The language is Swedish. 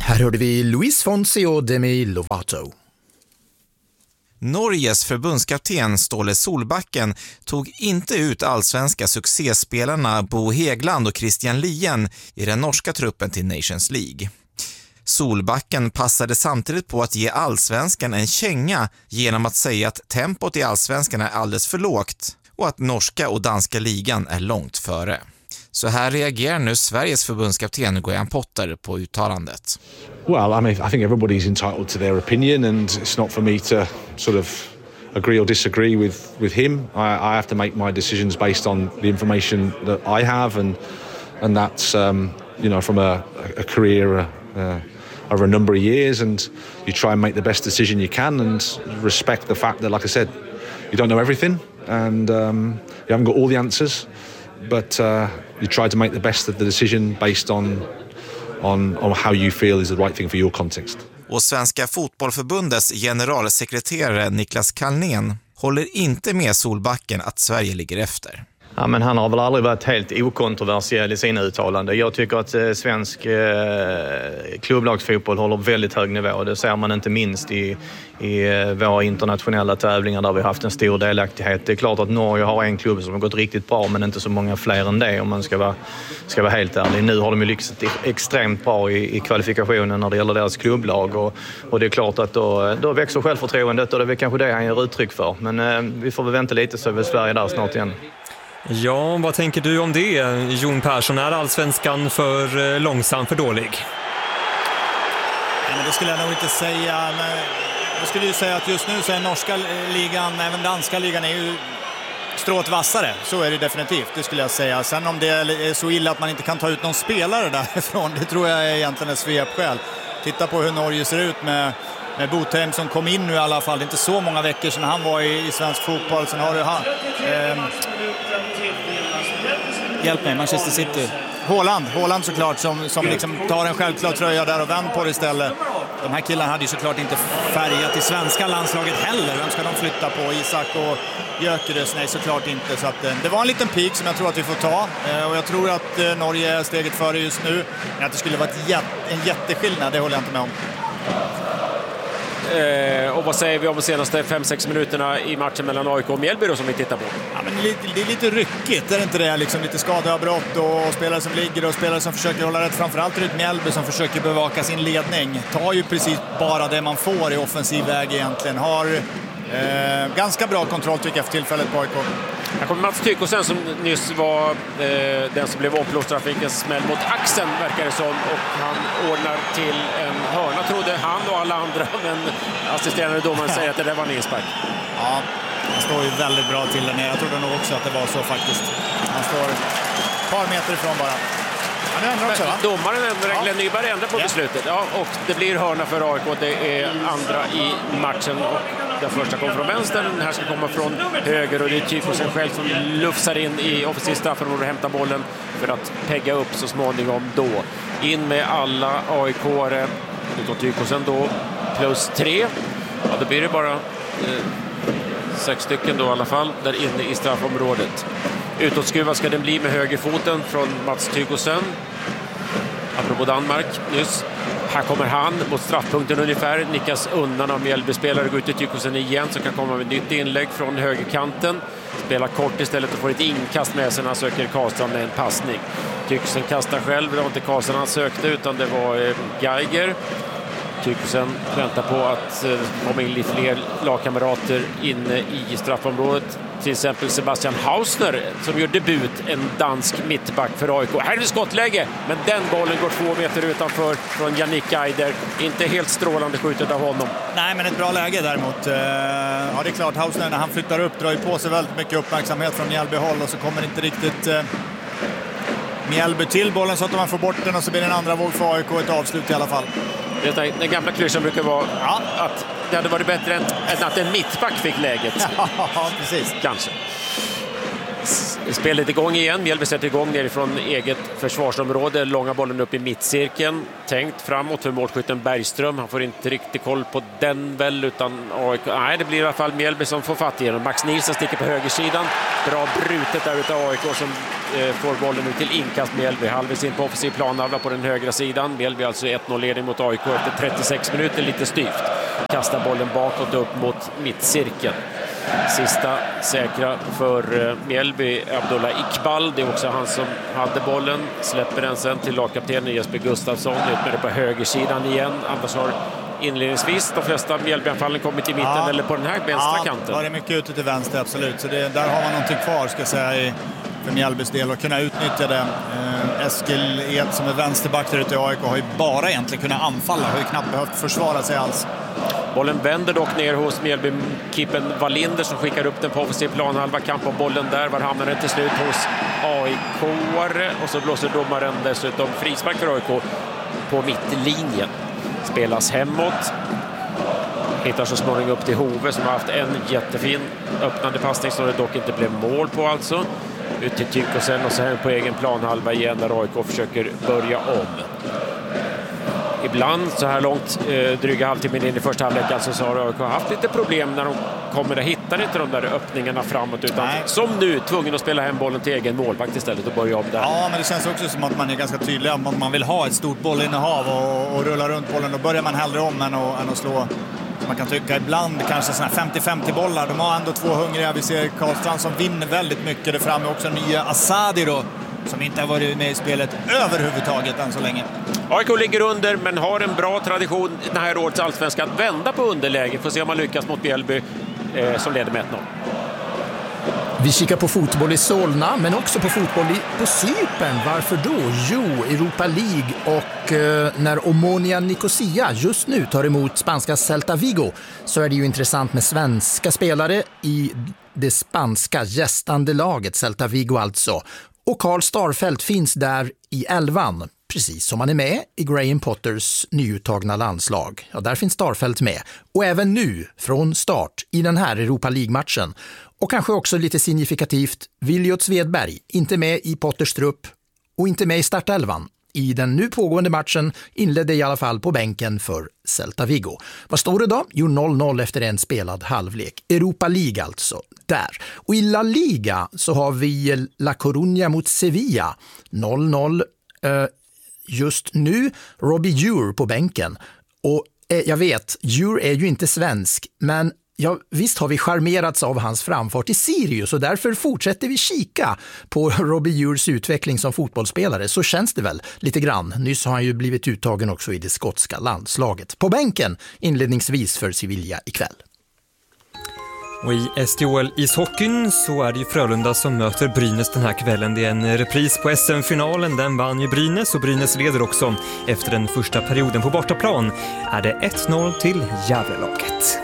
Här hörde vi Luis Fonsi och Demi Lovato. Norges förbundskapten Ståle Solbacken tog inte ut allsvenska succéspelarna Bo Hegland och Christian Lien i den norska truppen till Nations League. Solbacken passade samtidigt på att ge allsvenskan en känga genom att säga att tempot i allsvenskan är alldeles för lågt och att norska och danska ligan är långt före. Så här reagerar nu Sveriges förbundskapten Graham Potter på uttalandet. Well, I mean, I think everybody's entitled to their opinion, and it's not for me to sort of agree or disagree with him. I have to make my decisions based on the information that I have, and that's from a career over a number of years, and you try and make the best decision you can, and respect the fact that, like I said, you don't know everything, and you haven't got all the answers. But you try to make the best of the decision based on how you feel is the right thing for your context. Och Svenska fotbollförbundets generalsekreterare Niklas Kalnén håller inte med Solbacken att Sverige ligger efter. Ja, men han har väl aldrig varit helt okontroversiell i sina uttalanden. Jag tycker att svensk klubblagsfotboll håller väldigt hög nivå. Det ser man inte minst i våra internationella tävlingar där vi har haft en stor delaktighet. Det är klart att Norge har en klubb som har gått riktigt bra, men inte så många fler än det om man ska vara helt ärlig. Nu har de ju lyckats extremt bra i kvalifikationen när det gäller deras klubblag, och det är klart att då växer självförtroendet, och det är kanske det han ger uttryck för. Men vi får väl vänta lite, så är väl Sverige där snart igen. Ja, vad tänker du om det? Jon Persson, är allsvenskan för långsam, för dålig? Nej, men det skulle jag nog inte säga. Jag skulle ju säga att just nu så är norska ligan, även danska ligan, är ju strået vassare. Så är det definitivt, det skulle jag säga. Sen om det är så illa att man inte kan ta ut någon spelare därifrån, det tror jag är egentligen ett svepskäl. Titta på hur Norge ser ut med Botheim som kom in nu i alla fall. Det är inte så många veckor sedan han var i svensk fotboll. Sen har du hjälp mig, Manchester City. Haaland såklart, som liksom tar en självklar tröja där och vänder på det istället. De här killarna hade ju såklart inte färgat i svenska landslaget heller. Vem ska de flytta på? Isak och Gyökeres? Nej, såklart inte. Så att, det var en liten peak som jag tror att vi får ta. Och jag tror att Norge är steget före just nu. Men att det skulle vara en jätteskillnad, det håller jag inte med om. Och vad säger vi om de senaste 5-6 minuterna i matchen mellan AIK och Mjällby då, som vi tittar på? Ja, men det är lite ryckigt, är det inte det? Liksom lite skadeavbrott och spelare som ligger och spelare som försöker hålla rätt. Framförallt är det Mjällby som försöker bevaka sin ledning. Tar ju precis bara det man får i offensiv väg egentligen. Har ganska bra kontroll tycker jag för tillfället på AIK. Här kommer Mats Tykosen som nyss var den som blev omplåstrad, fick en smäll mot axeln verkar det som, och han ordnar till en hörna, trodde han och alla andra, men assisterande domaren säger att det där var en inspark. Ja, han står ju väldigt bra till där nere. Jag trodde nog också att det var så faktiskt. Han står ett par meter ifrån bara. Han ändrar också, va? Domaren ändrar, Glenn Nyberg ändrar på beslutet. Ja, och det blir hörna för AIK. Det är andra i matchen. Och den första kommer från vänster, den här ska komma från höger, och det är Tykosen själv som lufsar in i offensiv straffområde och hämtar bollen för att pegga upp så småningom då. In med alla AIK-are, utom Tykosen då, +3. Ja, då blir det bara 6 stycken då i alla fall där inne i straffområdet. Utåtskruvad ska den bli med högerfoten från Mats Tykosen. Apropå Danmark nyss. Här kommer han mot straffpunkten ungefär. Nickas undan av Mjällby-spelare. Går ut till Tykosen igen, så kan komma med ett nytt inlägg från högerkanten. Spelar kort istället och får ett inkast med sig när han söker Karlstrand med en passning. Tykosen kastar själv. Det var inte Karlstrand han sökte, utan det var Geiger. Tykosen väntar på att komma in lite fler lagkamrater inne i straffområdet. Till exempel Sebastian Hausner som gör debut, en dansk mittback för AIK. Här är det skottläge, men den bollen går 2 meter utanför från Yannick Geider. Inte helt strålande skjutet av honom. Nej, men ett bra läge däremot. Ja, det är klart, Hausner när han flyttar upp drar ju på sig väldigt mycket uppmärksamhet från Mjällby-håll, och så kommer inte riktigt Mjällby till bollen, så att man får bort den, och så blir det en andra våg för AIK, ett avslut i alla fall. Den gamla klyschan brukar vara att det hade varit bättre än att en mittback fick läget. Ja, precis. Kanske. Spelet igång igen. Mjällby sätter igång nerifrån eget försvarsområde. Långa bollen upp i mittcirkeln. Tänkt framåt för målskytten Bergström. Han får inte riktigt koll på den väl, utan AIK. Nej, det blir i alla fall Mjällby som får fatt igenom. Max Nilsson sticker på högersidan. Bra brutet där utav AIK som får bollen nu till inkast Mjällby. Halvvägs in på offensiv planhalva på den högra sidan. Mjällby alltså 1-0-ledning mot AIK efter 36 minuter, lite styvt. Kastar bollen bakåt upp mot mittcirkeln. Sista säkra för Mjällby, Abdullah Iqbal. Det är också han som hade bollen. Släpper den sen till lagkaptenen Jesper Gustafsson. Ut med det på högersidan igen. Annars har inledningsvis de flesta Mjällby-anfallen kommit i mitten eller på den här vänstra kanten. Ja, det är mycket ute till vänster, absolut. Så där har man någonting kvar, ska jag säga, för Mjällbys del, och kunna utnyttja det. Eskil Ed som är vänsterback där ute i AIK har ju bara egentligen kunnat anfalla. Har ju knappt behövt försvara sig alls. Bollen vänder dock ner hos Mjällby-keepern Wallinder som skickar upp den på offensiv planhalva. Kamp om bollen där. Var hamnar den till slut hos AIK-are. Och så blåser domaren dessutom frispark för AIK på mittlinjen. Spelas hemåt. Hittar så småningom upp till Hove som har haft en jättefin öppnande passning som det dock inte blev mål på alltså. Ut till Tykosen och så här på egen planhalva igen där AIK försöker börja om. Ibland så här långt, dryga halvtimmen in i första halvlek alltså, så har AIK haft lite problem när de kommer att hitta inte de där öppningarna framåt, utan som nu tvungen att spela hem bollen till egen målvakt istället och börja om där. Ja, men det känns också som att man är ganska tydlig om att man vill ha ett stort bollinnehav och rulla runt bollen. Då börjar man hellre om än att slå. Man kan tycka ibland kanske såna 50-50 bollar. De har ändå 2 hungriga. Vi ser Karlstrand som vinner väldigt mycket. Det framme också nya Asadi då, som inte har varit med i spelet överhuvudtaget än så länge. AIK ligger under men har en bra tradition den här årets allsvenska att vända på underläge. Får se om man lyckas mot Mjällby som leder med 1-0. Vi kikar på fotboll i Solna, men också på fotboll på Cypern. Varför då? Jo, Europa League och när Omonia Nicosia just nu tar emot spanska Celta Vigo så är det ju intressant med svenska spelare i det spanska gästande laget, Celta Vigo alltså. Och Carl Starfelt finns där i 11:an, precis som han är med i Graham Potters nyuttagna landslag. Ja, där finns Starfelt med. Och även nu, från start, i den här Europa League-matchen. Och kanske också lite signifikativt, Viljot Svedberg, inte med i Potters trupp och inte med i startelvan. I den nu pågående matchen inledde i alla fall på bänken för Celta Vigo. Vad står det då? Jo, 0-0 efter en spelad halvlek. Europa League alltså, där. Och i La Liga så har vi La Coruña mot Sevilla. 0-0 just nu. Robbie Djur på bänken. Och jag vet, Djur är ju inte svensk, men ja, visst har vi charmerats av hans framfart i Sirius och därför fortsätter vi kika på Robbie Djurs utveckling som fotbollsspelare. Så känns det väl lite grann. Nyss har han ju blivit uttagen också i det skotska landslaget. På bänken inledningsvis för Sevilla ikväll. Och i SDHL-ishockeyn så är det ju Frölunda som möter Brynäs den här kvällen. Det är en repris på SM-finalen. Den vann ju Brynäs och Brynäs leder också efter den första perioden. På bortaplan är det 1-0 till Gävlelaget.